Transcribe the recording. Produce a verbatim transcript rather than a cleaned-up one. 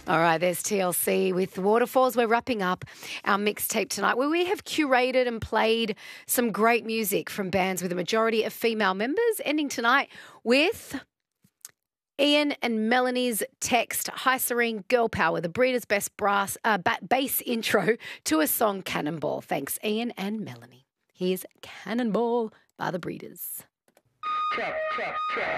All right, there's T L C with Waterfalls. We're wrapping up our mixtape tonight where we have curated and played some great music from bands with a majority of female members, ending tonight with Ian and Melanie's Text, Hi Serene, Girl Power, the Breeders' Best brass, uh, ba- bass intro to a song, Cannonball. Thanks, Ian and Melanie. Here's Cannonball by the Breeders. Check, check, check.